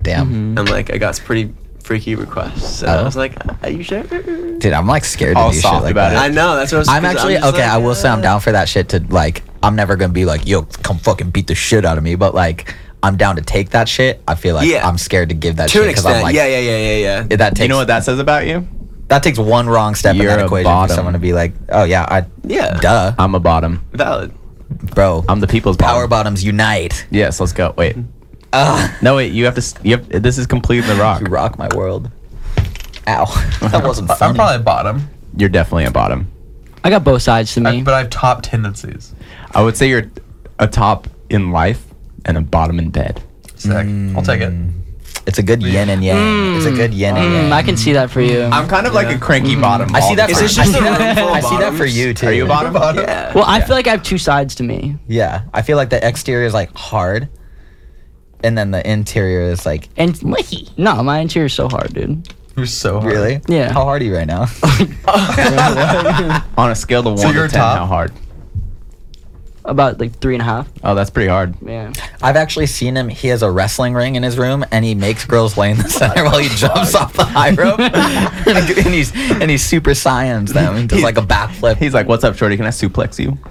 Damn. And like I got some pretty freaky requests. So I was like, are you sure? Dude, I'm like scared to All do shit soft like about that. it. I know, that's what I was I'm actually just okay. like, I will say I'm down for that shit. To like, I'm never gonna be like, yo, come fucking beat the shit out of me. But like, I'm down to take that shit. I feel like Yeah. I'm scared to give that to shit an because I'm extent. like, Yeah. That takes, You know what that says about you? that takes one wrong step in You're that a equation bottom. for someone to be like, oh yeah, Yeah. duh, I'm a bottom. Valid. bro. I'm the people's Power bottom. bottoms unite. Yes, let's go. Wait. Ugh. No, wait. You have to. This is complete in the rock. You rock my world. Ow, that wasn't funny. I'm probably a bottom, You're definitely a bottom. I got both sides to me. but I have top tendencies. I would say you're a top in life and a bottom in bed. Sick. I'll take it. It's a good yin and yang. It's a good yin and yang. I can see that for you. I'm kind of like a cranky bottom. I see that. Is For, this just I see a that, room full of I see that for bottoms? you too. Are you a bottom? Yeah. Well, I feel like I have two sides to me. Yeah, I feel like the exterior is like hard, and then the interior is like And no, my interior is so hard, dude. You're so hard. really. Yeah. How hard are you right now? On a scale of 1 you're to 10, top? how hard? About like 3.5. Oh, that's pretty hard. Yeah. I've actually seen him. He has a wrestling ring in his room, and he makes girls lay in the center while he jumps off the high rope, and he's super saiyans them. He does like a backflip. He's like, "What's up, shorty? Can I suplex you?"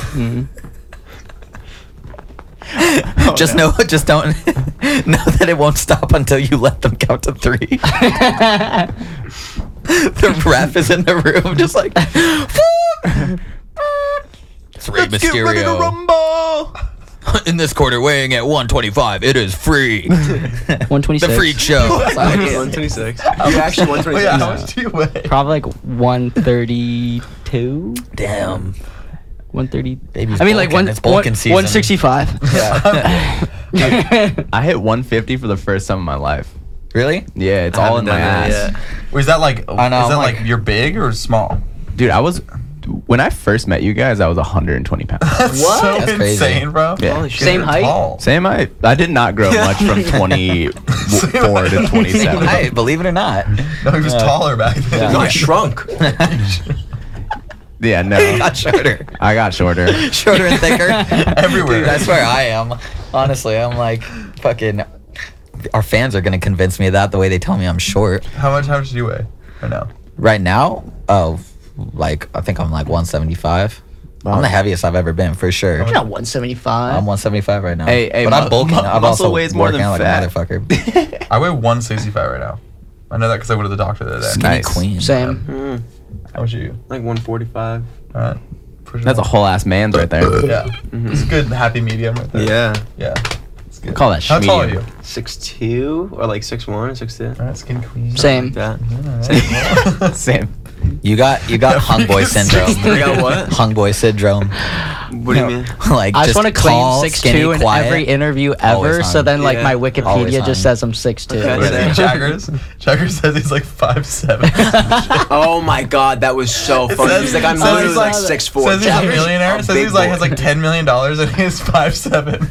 Just don't know that it won't stop until you let them count to 3. The ref is in the room, just like. It's Rey Mysterio. rumble. In this quarter, weighing at 125, it is free. 126. The freak show. 126. You're actually 126. Oh, yeah, how now. much do you weigh? Probably like 132. Damn. 130. Baby's I mean, like bulking. It's bulking season. 165. Yeah. I hit 150 for the first time in my life. Really? Yeah, it's I all in haven't my done that ass. yet. Or is that like? I know, Is that I'm like like- you're big or small? Dude, when I first met you guys, I was 120 pounds. That's What? so That's crazy. insane, bro. Yeah. Holy shit. Same You're height? tall. Same height. I did not grow much from 24 to 27. Hey, believe it or not. No, he was taller back then. No, I shrunk. Yeah, no. Got shorter. I got shorter. Shorter and thicker. Everywhere. Dude, I swear I am. Honestly, I'm like, fucking. Our fans are going to convince me of that the way they tell me I'm short. How much do you weigh right now? Right now, like, I think I'm like 175. I'm the heaviest I've ever been, for sure. You're not 175. I'm 175 right now. Hey, but I'm bulking. I'm muscle also weighs more working than out like fat. a motherfucker. I weigh 165 right now. I know that because I went to the doctor the other day. Skinny Nice. queen. Same. How much are you? Like 145. All right. Push it That's a on. whole ass man's right there. Yeah. It's a good happy medium right there. Yeah. Yeah. It's good. Call that How tall are you? medium. 6'2" or like 6'1", 6'2". All right, skin queen. Same. That. Same. You got hung boy syndrome. You got what? Hung boy syndrome. What do you mean? Like, I just want to claim tall, 6'2" skinny, in quiet. every interview Always ever. So hung. then, like, Yeah. my Always Wikipedia just hung. says I'm 6'2". Okay. Where's Jagger says he's like 5'7". Oh my god, that was so funny. says- He's like, I'm says literally he's like like- 6'4". Says he's a Jagger's millionaire. Says big he's like boy. has like $10 million and he's 5'7".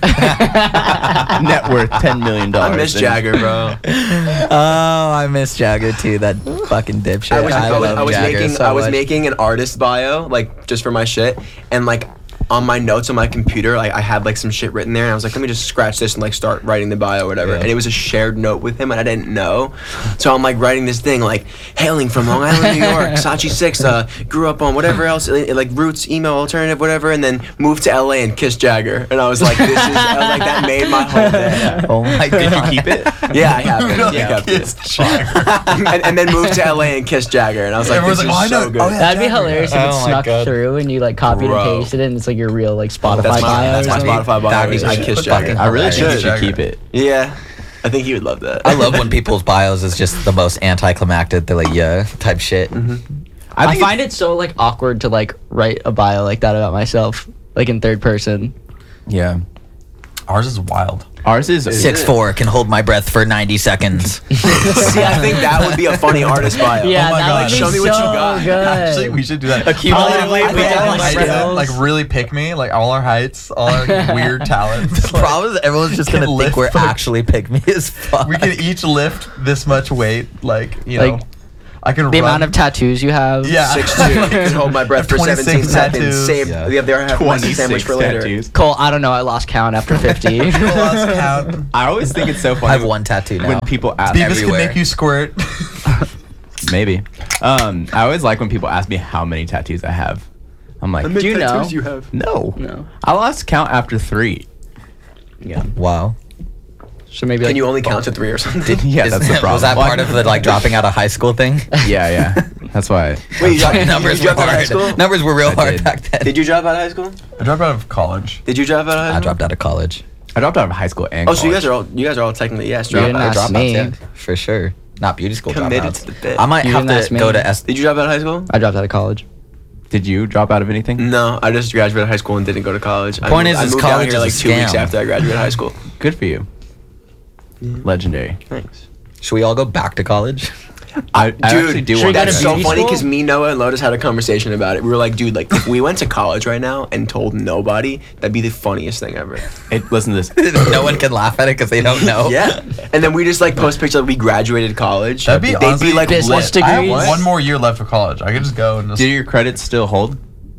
Net worth $10 million. I miss Jagger, bro. Oh, I miss Jagger too. That fucking dipshit. I was love Jagger making so much. making an artist bio, like, just for my shit, and like on my notes on my computer, like I had like some shit written there, and I was like, let me just scratch this and like start writing the bio or whatever. Yeah. And it was a shared note with him, and I didn't know. So I'm like writing this thing like, hailing from Long Island, New York, Sachi 6, grew up on whatever else, like roots, emo, alternative, whatever, and then moved to LA and kissed Jagger. And I was like, I was like, that made my whole day. Oh my god. Did you keep it? Yeah, I have it. Really Yeah, I kept kissed it. Jagger. and then moved to LA and kissed Jagger. And I was like, Everyone's this like, is oh, I know. so good. Oh, yeah. That'd be Jagger. hilarious if it Oh my snuck God. through and you like copied Bro. and pasted it and it's like your real like Spotify That's bio. my or something. Spotify bio. That'd be I kissed fucking Jagger. I really think you Hilarious. should keep it. Yeah, I think he would love that. I love when people's bios is just the most anticlimactic. They're like, yeah, type shit. I find it so like awkward to like write a bio like that about myself, like in third person. Yeah. Ours is wild. Ours is 6'4", can hold my breath for 90 seconds. See, I think that would be a funny artist bio. Yeah, Oh my that God. would be Show me what you so got. good. Actually, we should do that. Accumulatively, All we our all my heights, skills. like really pick me, like all our heights, all our weird talents. The problem is everyone's just can gonna think lift, we're like- actually pygmy as fuck. We can each lift this much weight, like you Like, know. I can The run. amount of tattoos you have. Yeah. 6'2". I can hold my breath for 26 17 seconds. tattoos. Save. Yeah. We have the half my sandwich 26 for later. tattoos. Cole, I don't know. I lost count after 50. Lost count. I always think it's so funny. I have one tattoo now. when people ask. Beavis can everywhere. make you squirt. Maybe. I always like when people ask me how many tattoos I have. I'm like, Do you know? You have. no. No. I lost count after 3. Yeah. Wow. So maybe Can like you only count to 3 or something? Yeah, that's the problem. Was that part of the like dropping out of high school thing? Yeah. That's why. Wait, you dropped, Numbers you were dropped out of high hard. school? Numbers were real I hard did. back then. Did you drop out of high school? I dropped out of college. Did you drop out of high school? I dropped out of college. I dropped out of high school and Oh, so you guys college. are all technically You dropped didn't out. ask Dropouts, me. yeah, for sure. Not beauty school Committed dropouts. to the bit. I might You have didn't ask to me. go to S. Did you drop out of high school? I dropped out of college. Did you drop out of anything? No, I just graduated high school and didn't go to college. Point is, I moved college out here is like a 2 weeks scam. after I graduated high school. Good for you. Legendary. Thanks. Should we all go back to college? I actually do should want we go to to That's go. so beauty funny school? because me, Noah, and Lotus had a conversation about it. We were like, dude, like if we went to college right now and told nobody, that'd be the funniest thing ever. Hey, listen to this. No one can laugh at it because they don't know. Yeah. And then we just like post pictures like we graduated college. That'd be They'd honestly be like, business what? I have degrees. one more year left of college. I could just go and just. Do your credits still hold?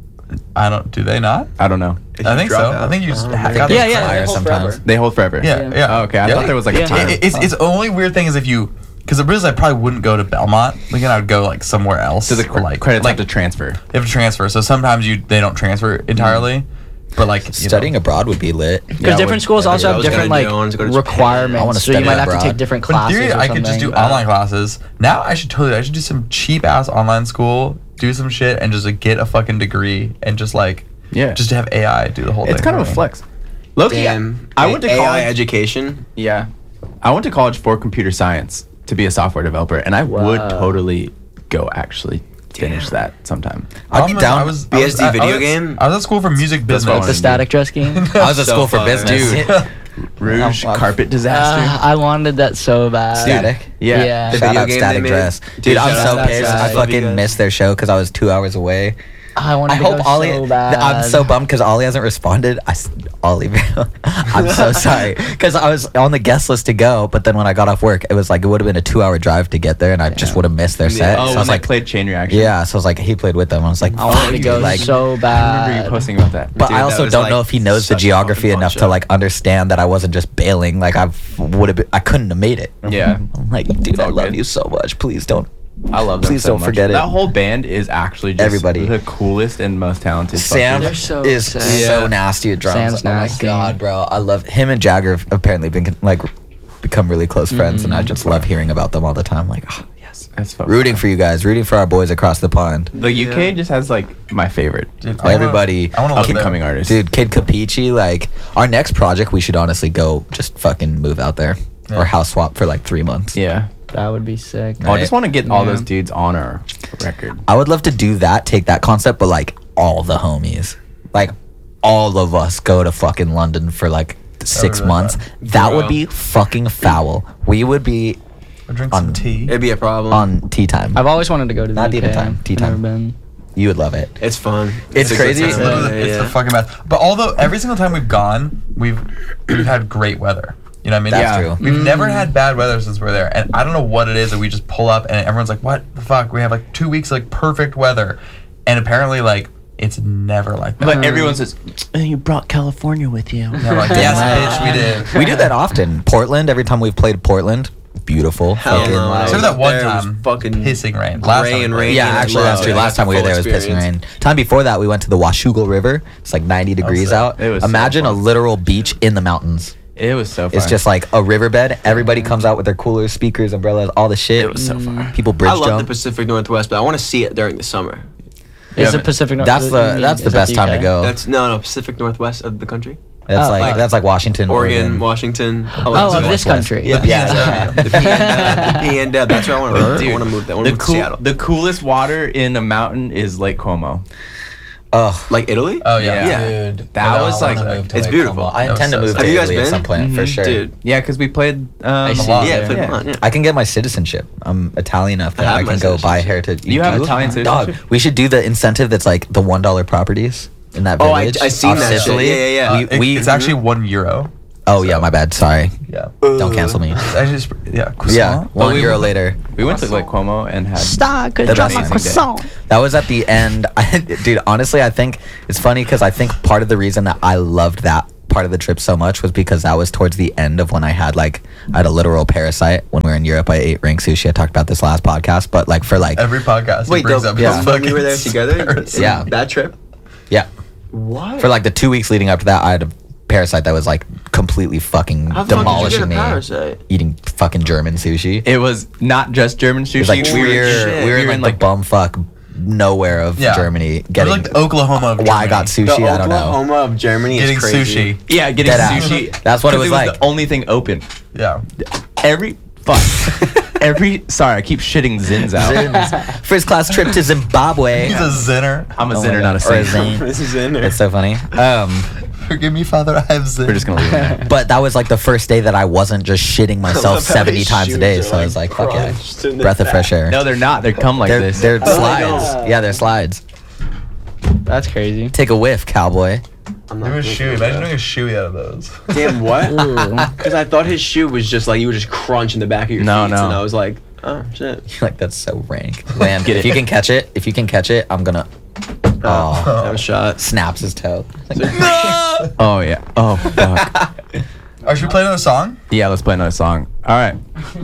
I don't. Do they not? I don't know. If I you think drop so. out. I think you just Oh, got Yeah, the yeah, credit. expire it holds sometimes. forever. They hold forever. Yeah, yeah. Oh, okay. I Really? thought there was like a Yeah. time. It's only weird thing is if you, because the reason I probably wouldn't go to Belmont. Again, I would go like somewhere else. So the or, like credits like have to transfer. they have to transfer. So sometimes they don't transfer entirely, but like you Studying know, abroad would be lit. Because Yeah, different I schools yeah, also I have was gonna different do- like I wanted to go to Japan. requirements. I wanna so you study might have to abroad. take different But in classes. theory, or I could just do something. online classes. Now I should do some cheap ass online school, do some shit, and just like, get a fucking degree and just like just to have AI do the whole thing. It's kind for of a me. flex. Loki, Damn. I went to AI college. education. Yeah, I went to college for computer science to be a software developer, and I would Wow. totally go actually finish that sometime. I'd be down. BSD video game? I was at school for music That's business. what The static dress game. I was at So school for fun. business. Dude. Rouge I'm- carpet disaster. I wanted that so bad. Static. Yeah. Yeah. The Shout video out game Static they Dress. made. Dude, I'm shout so out pissed. Static. I fucking Because- missed their show because I was 2 hours away. I wanted I to hope go Ollie. so bad. I'm so bummed because Ollie hasn't responded. Ollie, I'm so sorry because I was on the guest list to go, but then when I got off work, it was like it would have been a 2-hour drive to get there, and I just would have missed their set. Oh, so I when was they like, played Chain Reaction. yeah. So I was like, he played with them. I was like, I wanted to go like. so I bad. remember you posting about that. But Dude, I that also was, don't like, know if he knows the such a geography fucking fun enough to show. like understand that I wasn't just bailing. Like I would have. I couldn't have made it. Yeah. I'm like, dude, I all love good. you so much. Please don't. I love them Please so don't much. forget it. That whole band is actually just Everybody. the coolest and most talented. Sam They're so is sick. so Yeah. nasty at drums. Sam's oh nasty. my god, bro! I love him and Jagger. Have apparently been like become really close friends, and I just love hearing about them all the time. Like, oh, yes, That's fun. rooting for you guys, rooting for our boys across the pond. The UK just has like my favorite. Dude, I wanna- Everybody, I want to up live and there. coming artist. dude, Kid Capici. Like our next project, we should honestly go just fucking move out there Yeah. or house swap for like 3 months. Yeah. That would be sick. I just want to get all Yeah. those dudes on our record. I would love to do that, take that concept, but like all the homies, like all of us go to fucking London for like 6 really months. fun. That would Bro. be fucking foul. We would be Or drink On- some tea. It'd be a problem. on tea time. I've always wanted to go to the Not UK. dinner time, tea time. Never been. You would love it. It's fun. It's a good crazy. time. It's literally Yeah, it's yeah. the fucking best. But although every single time we've gone, we've had great weather. You know what I mean? That's Yeah. true. We've never had bad weather since we're there, and I don't know what it is that we just pull up and everyone's like, "What the fuck?" We have like 2 weeks of, like perfect weather, and apparently like it's never like that. But everyone says, you brought California with you. And I'm like, yes, bitch, we did. We do that often. Portland, every time we've played Portland, beautiful. Hell fucking, no. like- Except for that one There was time, fucking pissing rain. gray Last time and we rainy. played. yeah, I actually, love that's true. it. Last time we were Full there, it was pissing experience. rain. Time before that, we went to the Washougal River. It's like 90 degrees sick. out. It was so Imagine a fun. literal beach in the mountains. It was so fun. It's just like a riverbed. Everybody comes out with their coolers, speakers, umbrellas, all the shit. It was so fun. People bridge I love the jump. Pacific Northwest, but I want to see it during the summer. Is Yeah, the Pacific North? That's the best time to go. That's no Pacific Northwest of the country. That's Oh, like like that's like Washington, Oregon, Washington. Oh, of this country. Yeah, The yeah. PNW. The PNW. That's where I want to move. I Dude, want to move there. I want to move to Seattle. the coolest water in a mountain is Lake Como. Oh, Like Italy? Oh yeah, Yeah. dude, That was I wanna like- move to it's Lake beautiful. Como. I That was intend to so move sick. to Have you guys Italy at been? some point for sure. Dude. Yeah, because we played. see. lot. Yeah, yeah. flip on, yeah. I can get my citizenship. I'm Italian enough that I have I my can go buy citizenship. heritage. You have do? Italian Dog, citizenship? we should do the incentive that's like the $1 properties in that Oh, I village. seen off that shit. Sicily. Yeah, yeah, yeah. We it's actually €1. Oh yeah, my bad. Sorry. Yeah. Don't cancel me. I just Yeah, croissant? €1 later. We went to like Cuomo and had. Stop, could The drop best my thing. croissant. That was at the end. Dude, honestly, I think it's funny because I think part of the reason that I loved that part of the trip so much was because that was towards the end of when I had a literal parasite. When we were in Europe, I ate ring sushi. I talked about this last podcast, but like for like Every podcast. Wait, he brings up yeah. his when we were there fucking together? parasite. Yeah. That trip? yeah, What? for like the 2 weeks leading up to that, I had a parasite that was like completely fucking How the fuck did you demolishing get a me. parasite? Eating fucking German sushi. It was not just German It sushi. was like we were, shit. we were we in like the bumfuck nowhere of Yeah. Germany. It was Getting like the Oklahoma of why I got Germany. sushi, The I don't know. Oklahoma of Germany Getting is crazy. sushi. Yeah, getting Dead ass. sushi. That's what it 'cause was like. the only thing open. Yeah. Sorry, I keep shitting Zins out. First class trip to Zimbabwe. He's a zinner. I'm a Oh my Zinner, not a God. Or a Saint. Zane. This is in there. It's so funny. Forgive me, Father, I have zin. We're just gonna leave it there. But that was like the first day that I wasn't just shitting myself love how 70 his times a shoes day. are, So I was like, fuck crunched yeah. in the Breath of back. fresh air. No, they're not. They come like they're, this. they're Oh, they slides. don't. Yeah, they're slides. That's crazy. Take a whiff, cowboy. I'm Do a looking shoey. at Imagine that. doing a shoey out of those. Damn, what? Ooh. Because I thought his shoe was just like you would just crunch in the back of your No, feet, no. and I was like, oh shit. Like, that's so rank. Lamb, Get if it. you can catch it, I'm gonna. Oh. Have a shot. Snaps his toe. Oh yeah. Oh fuck. Should we play another song? Yeah, let's play another song. All right.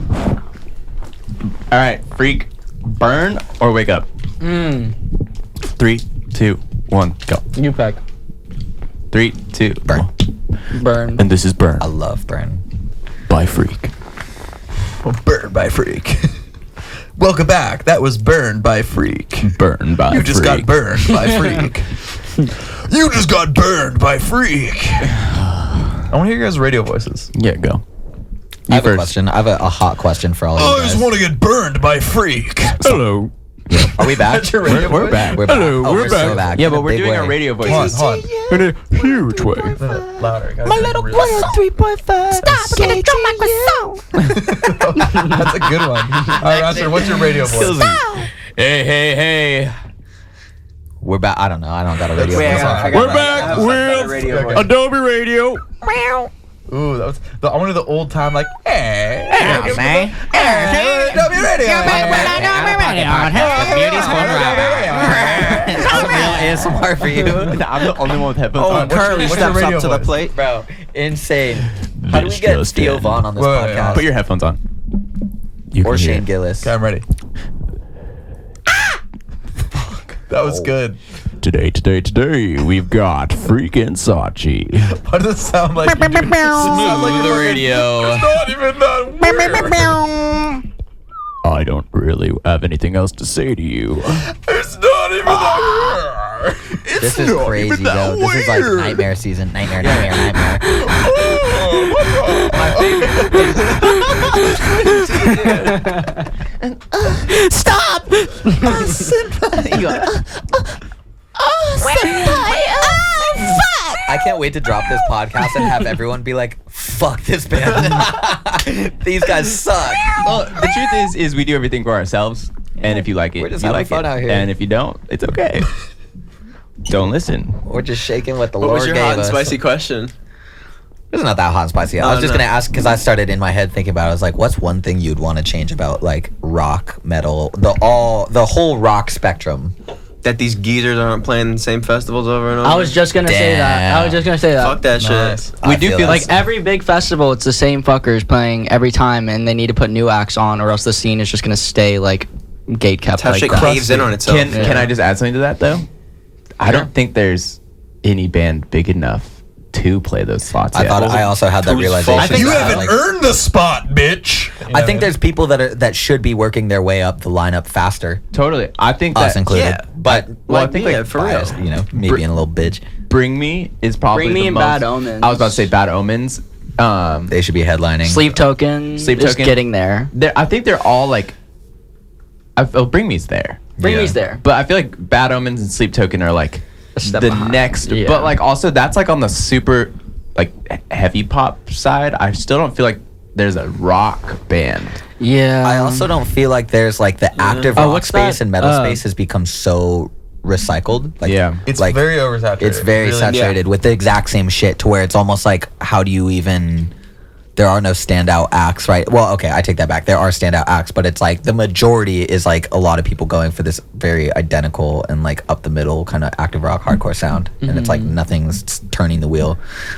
All right, freak, burn or wake up. 3, 2, 1, go. You pack. 3, 2, Burn. 1. Burn. And this is Burn I love burn. by Freak. Burned by Freak. Welcome back. That was Burned by Freak. Burn by You just got Freak. burned by Freak. You just got burned by Freak. I want to hear your guys' radio voices. Yeah, go. I have a question. I have a hot question for all of you guys. to get burned by Freak. Hello. Are we back? That's your radio We're voice? back. We're back. Hello, Oh, we're so back. back. Yeah, In a but we're big doing our way. radio Hold on, voices hold on. in a huge way. Louder. Guys. My little brother 3.5. Stop, I'm gonna drop my croissant. That's a good one. All right, Roger, what's your radio voice? Hey, hey, hey. We're back. I don't know. I don't got a radio. Wait, voice. I got We're that. back I have that with radio voice. Adobe Radio. Ooh, that was I wanted the old time like, hey, man. W Radio. ASMR for you. I'm the only one with headphones Oh, on. Curly what's your steps radio up to the voice? plate. Bro, insane. How do we This get just Theo in. Vaughn on this Wait, wait, podcast? Put your headphones on. You Or can hear Shane it. Gillis. Okay, I'm ready. That was good. Today, we've got freaking Sachi. Why does it sound like you do? It sounds like the you're radio. It's not even that weird. I don't really have anything else to say to you. It's not even that weird. It's This is not crazy, even that though. This is like weird. nightmare season. Nightmare. Stop! I can't wait to drop this podcast and have everyone be like, fuck this band. These guys suck. Well, the truth is we do everything for ourselves, and if you like it, We're just you having like fun it, out here. and if you don't, it's okay. Don't listen. We're just shaking what the What Lord was your gave hot and us. spicy question? It's not that hot and spicy. I Oh, was just no. gonna ask because I started in my head thinking about it. I was like, what's one thing you'd want to change about like rock, metal, the whole rock spectrum? That these geezers aren't playing the same festivals over and over? I was just gonna say that. I was just gonna say that. Fuck that Nice. shit. We do feel Like every big festival, it's the same fuckers playing every time, and they need to put new acts on, or else the scene is just gonna stay like gate kept That's how like shit that. caves in on itself. Can I just add something to that though? I don't think there's any band big enough to play those slots. I yet. thought I also had that whose realization. fault is You that? haven't earned the spot, bitch. I think there's people that should be working their way up the lineup faster, totally. I think us that included. yeah. But Well, I Like think me, like for biased, real. you know, me being a little bitch, Bring Me is probably Bring Me the and most, Bad Omens. I was about to say Bad Omens. they should be headlining. Sleep Token. Sleep is Token. getting there. I think they're all like. Bring Me's there, Bring Yeah. Me's there. but I feel like Bad Omens and Sleep Token are like A step the behind. next. Yeah. But like also that's like on the super like heavy pop side. I still don't feel like there's a rock band. Yeah. I also don't feel like there's like the active Oh, rock what's space that? and metal space has become so recycled. Like, Yeah. It's like, very oversaturated. It's very Really- saturated with the exact same shit to where it's almost like, how do you even? There are no standout acts, right? Well, okay, I take that back. There are standout acts, but it's like the majority is like a lot of people going for this very identical and like up the middle kind of active rock hardcore sound, and it's like nothing's turning the wheel.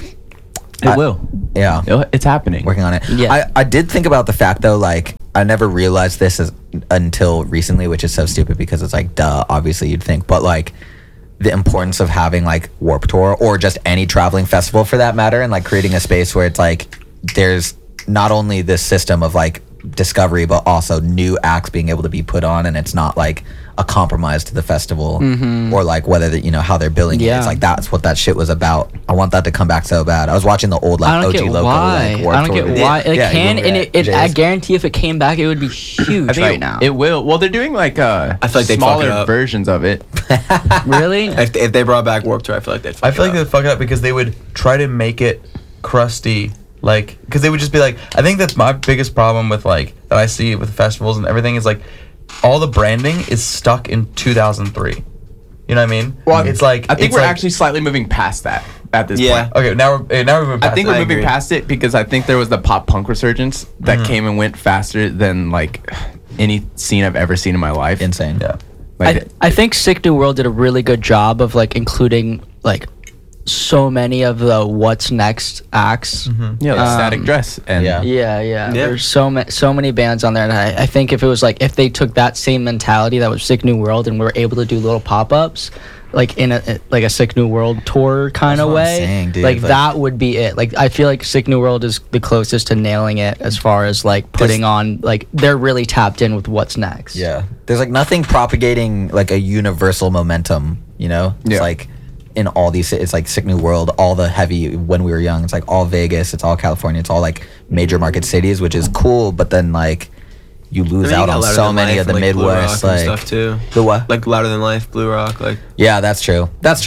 It will. Yeah, It's happening. working on it. Yeah. I did think about the fact though, like I never realized this until recently, which is so stupid because it's like, duh, obviously you'd think, but like the importance of having like Warped Tour or just any traveling festival for that matter, and like creating a space where it's like there's not only this system of like discovery but also new acts being able to be put on, and it's not like a compromise to the festival or like whether the, how they're billing it. Yeah. It's like that's what that shit was about. I want that to come back so bad. I was watching the old like I don't OG get Loco why. like Warped I don't Tour get video. why it Yeah, can, you and remember it. I Jays? guarantee if it came back, it would be huge I think right now. it will. Well, they're doing like feel like they'd fuck smaller it up. versions of it. Really? If they brought back Warped Tour, I feel like they'd fuck I feel like it they'd up. fuck it up because they would try to make it crusty, like because they would just be like. I think that's my biggest problem with like that I see with festivals and everything is like all the branding is stuck in 2003. You know what I mean? Well, it's like I think it's we're like- actually slightly moving past that at this Yeah. point. okay. Now we're moving. I Past think that. we're moving agree. past it because I think there was the pop punk resurgence that came and went faster than like any scene I've ever seen in my life. Insane. Yeah. Like, I think Sick New World did a really good job of like including like so many of the what's next acts. yeah, like Static Dress and Yeah. Yeah. There's so many bands on there, and I think if it was like if they took that same mentality that was Sick New World and were able to do little pop ups, like in a Sick New World tour kind That's of what I'm way, saying, dude. like Like- that would be it. Like I feel like Sick New World is the closest to nailing it as far as like putting on like they're really tapped in with what's next. Yeah. There's like nothing propagating like a universal momentum, It's Yeah. like in all these, it's like Sick New World, all the heavy when we were young, it's like all Vegas, it's all California, it's all like major market cities, which is cool, but then like you lose out on so many of the Midwest, like stuff too. the what? Like Louder Than Life, Blue Rock, like. Yeah, that's true.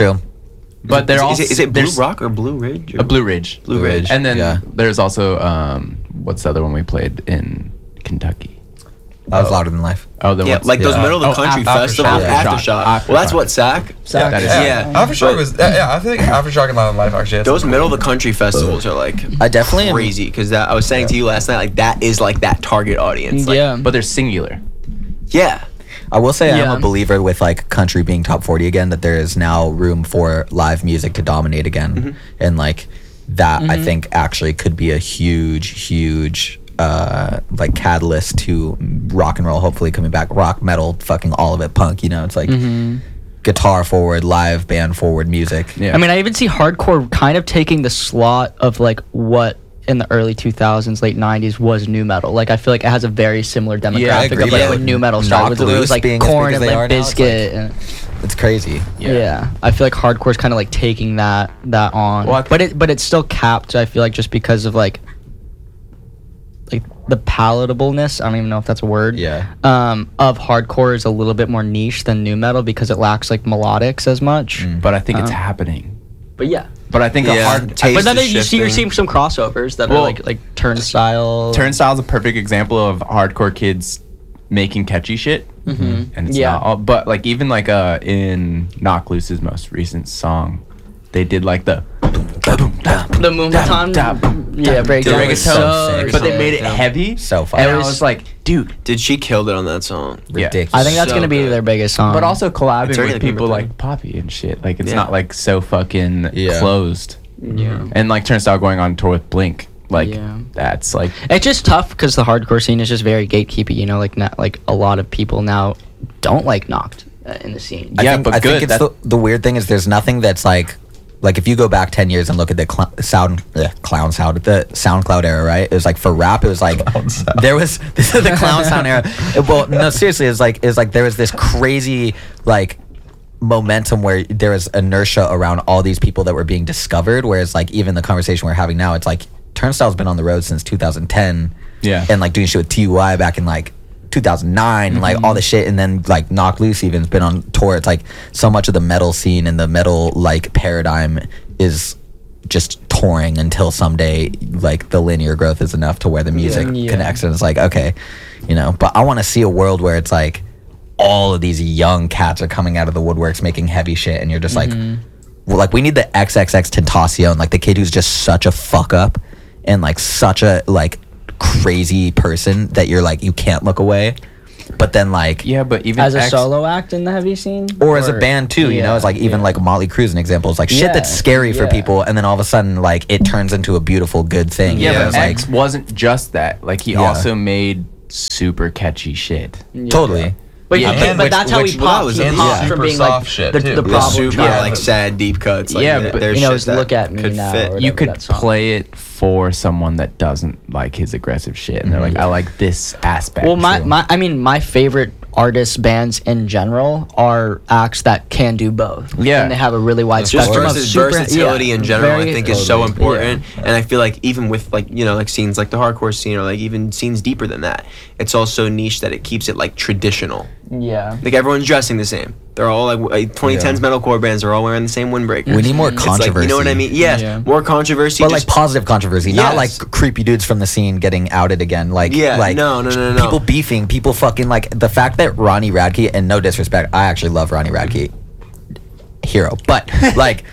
but they're also Is it Blue there's Rock or Blue Ridge? Or a Blue Ridge. Blue Ridge. And then Yeah. there's also what's the other one we played in Kentucky? That was Louder Than Life. Oh, the Yeah, what's- like those yeah. middle of the Oh, country Aftershock. festivals. Yeah. Aftershock. Well, that's what SAC. Sac. That is- Yeah. Aftershock was I think Aftershock and Loud and Life actually had Those some middle of the country festivals are like I definitely am- crazy because I was saying to you last night, like that is like that target audience. Like, Yeah. But they're singular. yeah. I will say I'm Yeah. a believer with like country being top 40 again, that there is now room for live music to dominate again. And like that I think actually could be a huge like catalyst to rock and roll hopefully coming back, rock, metal, fucking all of it, punk, it's like guitar forward, live band forward music. Yeah. I mean, I even see hardcore kind of taking the slot of like what in the early 2000s, late 90s was new metal. Like I feel like it has a very similar demographic agree, of like yeah. when new metal started. Knocked It was Loose like being as Korn big as and they like are now, it's Bizkit. And, It's crazy. yeah. I feel like hardcore's kind of like taking that on, Well, but it's still capped. I feel like just because of like the palatableness. I don't even know if that's a word. Yeah. Of hardcore is a little bit more niche than new metal because it lacks like melodics as much. But I think it's Um, happening. But yeah. But I think a Yeah. hard Taste But then is you're shifting. seeing some crossovers that Well, are like Turnstile. Turnstile's a perfect example of hardcore kids making catchy shit. And it's Yeah. not all, but like even like in Knock Loose's most recent song, they did like the The Moombahton. Yeah, breakdown. Dude, was reggaeton, so sick. but they sick. made it heavy. So fun. And I It was- was like, dude. Dude, she killed it on that song. Yeah. Ridiculous. I think that's So gonna be good. their biggest song. But also It's collabing already with like people number like Poppy and shit. Like it's Yeah. not like so fucking Yeah. closed. yeah. And like Turnstile going on tour with Blink. Like Yeah. that's like It's just tough because the hardcore scene is just very gatekeepy. You know, like not like a lot of people now don't like Knocked in the scene. Yeah, I think, but I good. think it's the weird thing is there's nothing that's like if you go back 10 years and look at the clown sound, the SoundCloud era, right? It was like for rap, it was like Clown sound. there was this is the clown sound era. Well, no, seriously, it's like there was this crazy like momentum where there was inertia around all these people that were being discovered. Whereas like even the conversation we're having now, it's like Turnstile's been on the road since 2010. Yeah. And like doing shit with TUI back in like 2009 and like all the shit, and then like Knock Loose even's been on tour. It's like so much of the metal scene and the metal like paradigm is just touring until someday like the linear growth is enough to where the music Yeah. connects, and it's like okay, but I want to see a world where it's like all of these young cats are coming out of the woodworks making heavy shit, and you're just like, well, like we need the XXX Tentacion, like the kid who's just such a fuck up and like such a like crazy person that you're like you can't look away, but then like Yeah, but even As a solo act in the heavy scene, or as a band too, you know, it's like even like Motley Crue's an example. It's like shit that's scary for people, and then all of a sudden like it turns into a beautiful good thing. Yeah, you know? but It's like X wasn't just that. Like he Yeah. also made super catchy shit. totally. But Yeah, yeah, but that's how he popped. was He in popped super from being soft like shit, the too. the Yeah, problem super child. like sad deep cuts. Like, Yeah, but there's you know, shit it's that Look at Me could Now fit. or You whatever could that song. play it for someone that doesn't like his aggressive shit, and they're like, I like this aspect. Well, my favorite artists, bands in general are acts that can do both. Yeah. and they have a really wide Just spectrum of versatility in general, I very- think, is so important. And I feel like even with like like scenes like the hardcore scene or like even scenes deeper than that, it's also niche that it keeps it like traditional. Yeah. Like everyone's dressing the same. They're all like 2010s metalcore bands are all wearing the same windbreaker. We need more It's like, controversy. you know what I mean? Yeah, Yeah. more controversy. But just- like positive controversy, not like Yes. creepy dudes from the scene getting outed again. Like Yeah, like no. people beefing, people fucking like the fact that Ronnie Radke, and no disrespect, I actually love Ronnie Radke, hero, but like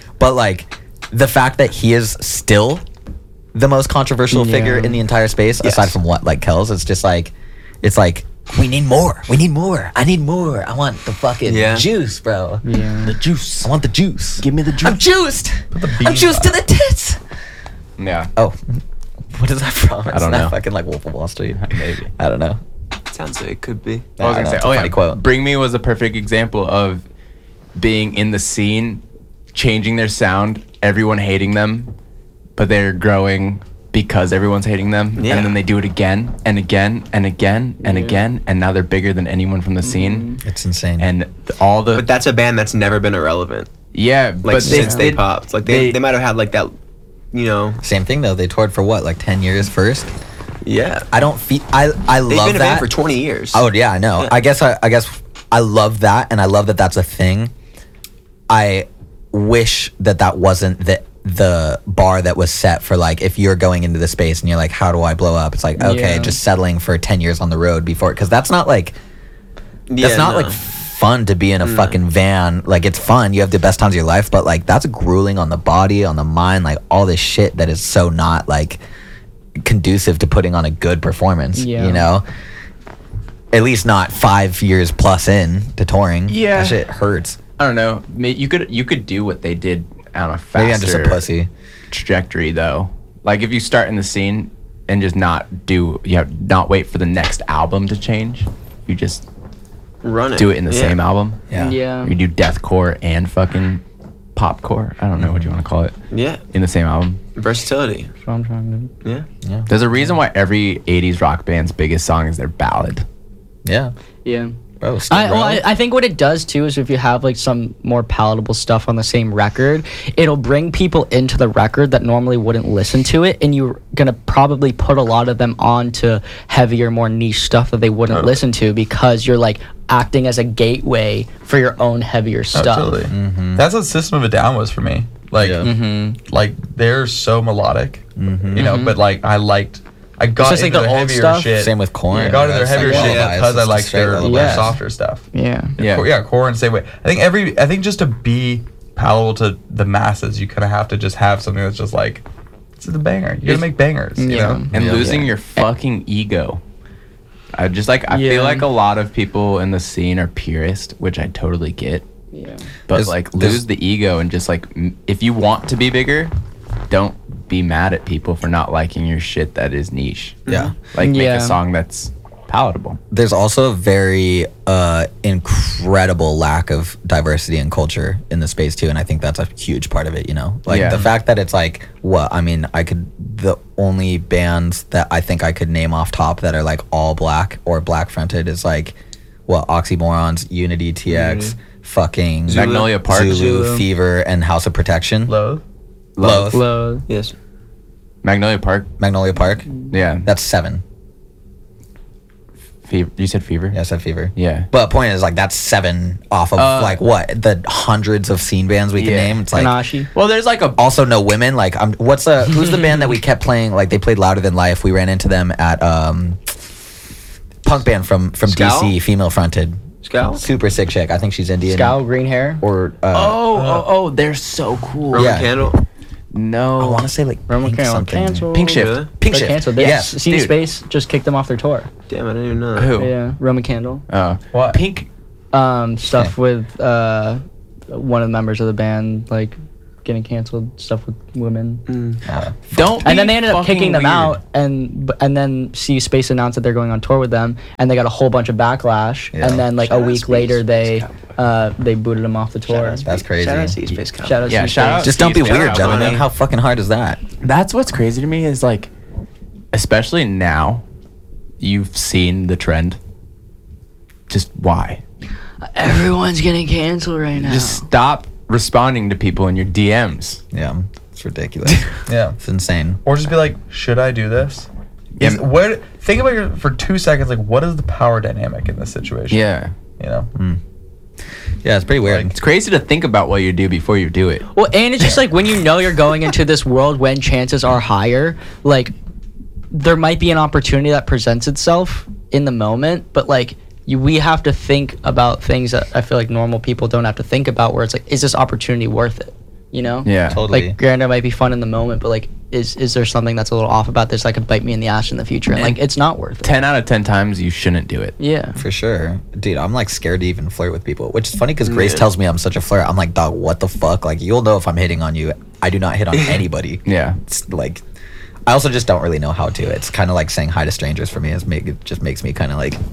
the fact that he is still the most controversial figure in the entire space, aside from what like Kells, it's just like it's like. We need more. I need more. I want the fucking juice, bro. Yeah. The juice. I want the juice. give me the I'm juiced. I'm beans juiced to the tits. Yeah, Oh, what is that from? It's don't not know. fucking like Wolf of Wall Street. maybe. I don't know. Sounds like it could be. I was don't gonna know, say, it's a funny quote. Bring Me was a perfect example of being in the scene, changing their sound, everyone hating them, but they're growing because everyone's hating them, Yeah. and then they do it again and again and again and again, and now they're bigger than anyone from the scene, It's insane. and all the But that's a band that's never been irrelevant. yeah, Like but since they popped, like they might have had like that, Same thing though. They toured for what, like 10 years first. Yeah, I don't feel. I they've love been a band that for 20 years. Oh yeah, I know. Yeah. I guess I love that, and I love that that's a thing. I wish that wasn't the bar that was set for like if you're going into the space and you're like, how do I blow up? It's like okay, Yeah. just settling for 10 years on the road before, because that's not like that's not like fun to be in a fucking van. Like it's fun, you have the best times of your life, but like that's grueling on the body, on the mind, like all this shit that is so not like conducive to putting on a good performance. Yeah. You know, at least not 5 years plus in to touring. Yeah. That shit hurts. I don't know. You could do what they did on a faster Maybe I'm just a pussy. trajectory though. Like if you start in the scene and just not wait for the next album to change, you just Run it. do it in the same album. Yeah. Yeah. You do deathcore and fucking popcore. I don't know what you want to call it Yeah, in the same album. versatility. That's what I'm trying to do. Yeah, There's a reason why every 80s rock band's biggest song is their ballad. Yeah. Yeah. Bro, Skid Row. I think what it does too is if you have like some more palatable stuff on the same record, it'll bring people into the record that normally wouldn't listen to it, and you're gonna probably put a lot of them on to heavier, more niche stuff that they wouldn't listen to because you're like acting as a gateway for your own heavier stuff. Absolutely. That's what System of a Down was for me. Like, Yeah. like they're so melodic, you know. But like, I got just like into the the old heavier stuff? shit. Same with Korn. I got into their That's heavier like shit Lullaby. because I It's liked straight their Lullaby. Yeah. softer stuff. Yeah. Yeah. Korn same way. I think just to be palatable to the masses, you kind of have to just have something that's just like it's a banger. You gotta make bangers. You Yeah. know? And Yeah. losing your fucking ego. I Yeah. feel like a lot of people in the scene are purist, which I totally get. Yeah. But There's- like there's- lose the ego and just like if you want to be bigger, don't be mad at people for not liking your shit that is niche. Yeah. Like make Yeah. a song that's palatable. There's also a very incredible lack of diversity and culture in the space too, and I think that's a huge part of it. You know, like Yeah. the fact that it's like the only bands that I think I could name off top that are like all black or black fronted is like Oxymorons, Unity, TX, fucking Magnolia Park. Zulu, Fever, and House of Protection. Loathe. Loathe. Low. yes. Magnolia Park. Magnolia Park. Yeah. That's 7. Fever. You said Fever? Yeah, I said Fever. Yeah. But point is, like, that's 7 off of like what the hundreds of scene bands we can Yeah. name. It's like Panache. Well, there's like a also no women. Like, who's the band that we kept playing? Like, they played Louder Than Life. We ran into them at punk band from Scowl? DC, female fronted. Scout? Super sick chick. I think she's Indian. Scout, green hair. Or Oh, they're so cool. Roman Yeah. Candle? I No. want to say like Roman pink Candle something. canceled. Pink Shift. Really? Pink They're Shift. canceled. Yes. CD dude. Space just kicked them off their tour. Damn, I didn't even know. Who? Yeah, Roman Candle. Oh. What? Pink. Stuff with one of the members of the band like getting canceled. Stuff with women. Don't. And then be they ended up fucking kicking them weird. out, and then CD Space announced that they're going on tour with them, and they got a whole bunch of backlash. Yeah. And then like Shout a out week Space later, Cowboy. they booted them off the tour. That's crazy. Shout out to Space Cowboy. Shout out Yeah, CD shout Space. out. Just don't be Shout weird, out, gentlemen. Bonnie. How fucking hard is that? That's what's crazy to me is like, especially now, you've seen the trend. Just why? Everyone's getting canceled right now. Just stop responding to people in your DMs. Yeah, it's ridiculous. Yeah. It's insane. Or just be like, should I do this? Yeah. Think about your for 2 seconds. Like, what is the power dynamic in this situation? Yeah. You know. Yeah, it's pretty weird. It's crazy to think about what you do before you do it. Well, and it's just like when you know you're going into this world when chances are higher, like there might be an opportunity that presents itself in the moment, but like we have to think about things that I feel like normal people don't have to think about, where it's like, is this opportunity worth it? You know? Yeah. Totally. Like, granted, it might be fun in the moment, but like, is there something that's a little off about this that could bite me in the ass in the future? And like, it's not worth it. 10 out of 10 times you shouldn't do it. Yeah. For sure. Dude, I'm like scared to even flirt with people, which is funny because Grace Yeah. tells me I'm such a flirt. I'm like, dog, what the fuck? Like, you'll know if I'm hitting on you. I do not hit on anybody. Yeah. It's like, I also just don't really know how to. It's kind of like saying hi to strangers for me. It just makes me kind of like,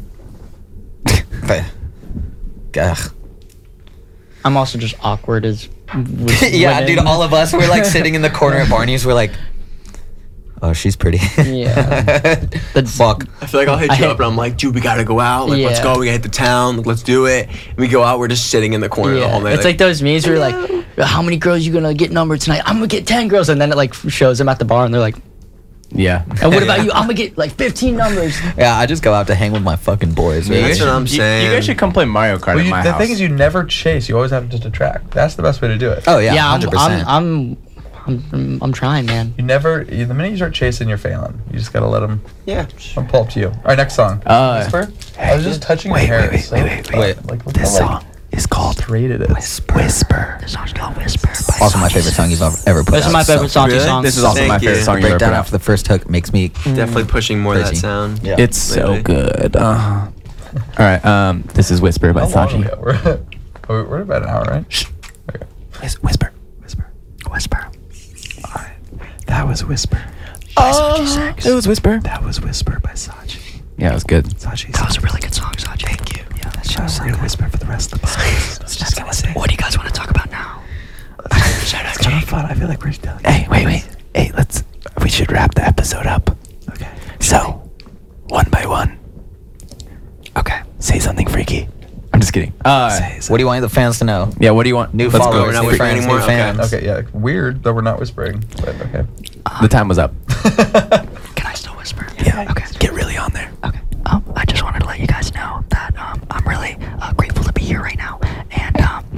ugh. I'm also just awkward as. Yeah, dude, all of us, we're like sitting in the corner at Barney's. We're like, oh, she's pretty. Yeah. Fuck. I feel like I'll hit I you hate- up and I'm like, dude, we gotta go out. Like, let's Yeah. go. We gotta hit the town. Like, let's do it. And we go out. We're just sitting in the corner the whole Yeah. night. It's like those memes where you're like, how many girls you gonna get numbered tonight? I'm gonna get 10 girls, and then it like shows them at the bar, and they're like, Yeah. and what about you? I'm gonna get like 15 numbers. Yeah, I just go out to hang with my fucking boys. You Really. That's guys what I'm should- saying. You guys should come play Mario Kart Well, at my the house. thing is, you never chase. You always have to just attract. That's the best way to do it. Oh, yeah, I'm 100%. I'm trying, man. You never. The minute you start chasing, you're failing. You just gotta let them. Yeah. I'll pull up to you. All right, next song. Whisper. I was just touching your hair. It's so- wait. Like, look how, like, is called straight it is. Whisper. This song's called Whisper. Also, my favorite song you've ever put This is out, my favorite so- Sachi Really? song. This is also Thank my you. favorite The song you ever breakdown put after out. the first hook makes me Definitely pushing more of that Crazy. sound. Yeah. It's so Lately. good. All right. This is Whisper by How long Sachi. ago? We're about an hour, right? Okay. Whisper. Whisper. That was Whisper. Oh, it was Whisper. That was Whisper by Sachi. Yeah, it was good. Sachi. That was a really good song, Sachi. Thank you. Yeah, that's just We're gonna whisper for the rest of the podcast. Just gonna say. What do you guys want to talk about now? Shout out It's kind of fun. I feel like we're still. Hey, wait. Hey, we should wrap the episode up. Okay. So, one by one. Okay. Say something freaky. I'm just kidding. What do you want the fans to know? Yeah, what do you want? New Let's go. followers, We're not new whispering friends, new anymore? Okay. fans. Okay, yeah. Weird that we're not whispering, but okay. The time was up. Can I still whisper? Yeah. Okay. Get really on there. Okay. I just wanted to let you guys know that I'm really grateful to be here right now, and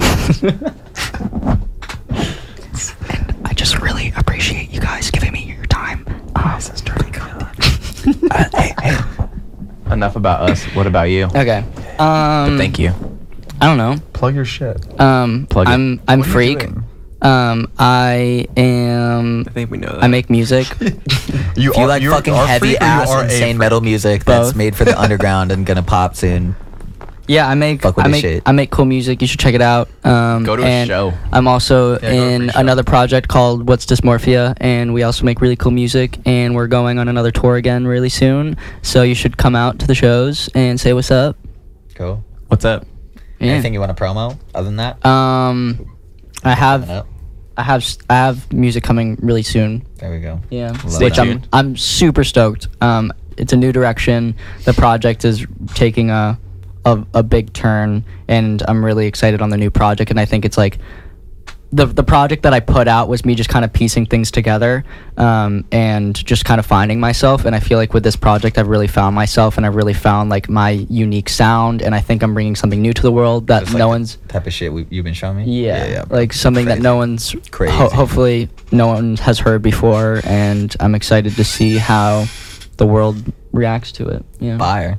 and I just really appreciate you guys giving me your time. Hey. Enough about us. What about you? Okay. Thank you. I don't know. Plug your shit. Plug it. I'm What are you Freak. doing? I am. I think we know that. I make music. If you like fucking are heavy freak or you ass are a insane freak? metal music that's Both. made for the underground and gonna pop soon. Yeah, I make Fuck with I this make shit. I make cool music. You should check it out. Go to a and show. I'm also Yeah, go to a in free show. another project called What's Dysmorphia, and we also make really cool music. And we're going on another tour again really soon. So you should come out to the shows and say what's up. Cool. What's up? Yeah. Anything you want to promo other than that? I have Coming up? I have music coming really soon. There we go. Yeah, Love which that. I'm super stoked. It's a new direction. The project is taking a big turn, and I'm really excited on the new project. And I think it's like the project that I put out was me just kind of piecing things together, and just kind of finding myself. And I feel like with this project, I've really found myself, and I've really found like my unique sound. And I think I'm bringing something new to the world that Just like no the one's. type of shit you've been showing me. Yeah, bro. like something that Crazy. no one's Crazy. hopefully no one has heard before, and I'm excited to see how the world reacts to it. Yeah. Fire.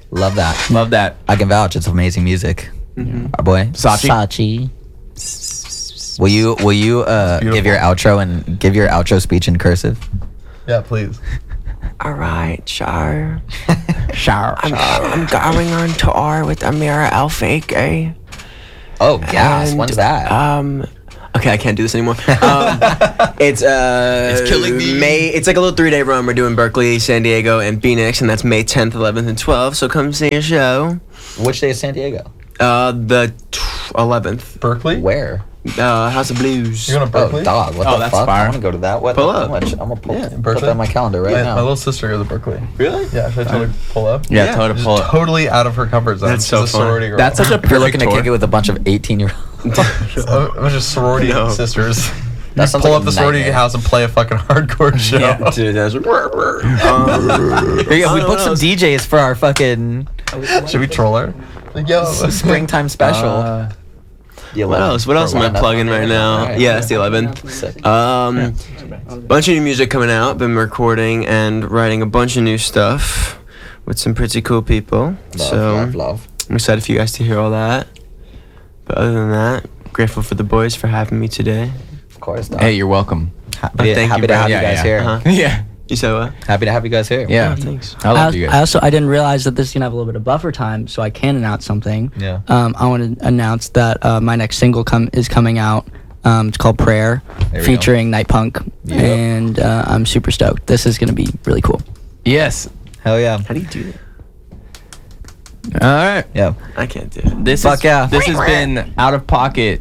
Love that. Love that. I can vouch. It's amazing music. Our boy. Sachi. Will you give your outro and give your outro speech in cursive? Yeah, please. All right, sure. Shower. I'm going on tour with Amira El Fake. Oh, gas. And, When's that? Okay, I can't do this anymore. It's killing me. May. It's like a little 3-day run. We're doing Berkeley, San Diego, and Phoenix, and that's May 10th, 11th, and 12th. So come see a show. Which day is San Diego? The 11th. Berkeley? Where? House of Blues. You're going to Berkeley? Oh, dog. What Oh, the that's fuck? fire. I want to go to that. What? Pull how up. much? I'm gonna put Berkeley? that on my calendar right my now. little sister goes to Berkeley. Really? Yeah, should I tell her to pull up? Yeah, Yeah. tell her to Just pull it. totally out of her comfort zone. That's She's so a fun. sorority girl. That's such a If you're looking perfect to kick it tour. with a bunch of 18-year-olds. a bunch of sorority No. sisters. That You sounds pull like up a the sorority nightmare. house and play a fucking hardcore show. Yeah. Dude, that's. Here you go. We booked some DJs for our fucking Should we troll her? Like, yo. springtime special. The What 11th. else? What else am I Or plugging right now? Alright. Yeah, it's the 11th. Sick. Bunch of new music coming out. Been recording and writing a bunch of new stuff with some pretty cool people. Love. I'm excited for you guys to hear all that. But other than that, grateful for the boys for having me today. Of course. Dog. Hey, you're welcome. happy, thank happy you, to bro. have you Yeah, guys yeah. here. Uh-huh. Yeah. You said what? Happy to have you guys here. Yeah. Oh, thanks. I love you I guys. also I didn't realize that this is gonna have a little bit of buffer time, so I can announce something. Yeah. I want to announce that my next single is coming out. It's called Prayer, There we featuring Night Punk, Yep. and I'm super stoked. This is gonna be really cool. Yes. Hell yeah. How do you do that? All right. Yeah. I can't do it. This Fuck is, yeah. This has been out of pocket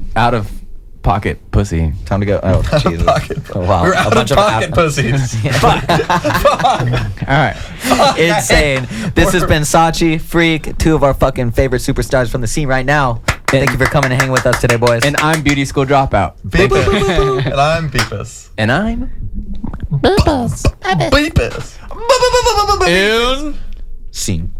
pussy. Time to go. Oh, Jesus. Pocket. Oh, wow. We're A out of bunch of pocket app- pussies. All right. Insane. This has been Sachi, Freak, two of our fucking favorite superstars from the scene right now. Thank you for coming and hanging with us today, boys. And I'm Beauty School Dropout. Beepus. And I'm Beepus. And I'm Beepus. Scene.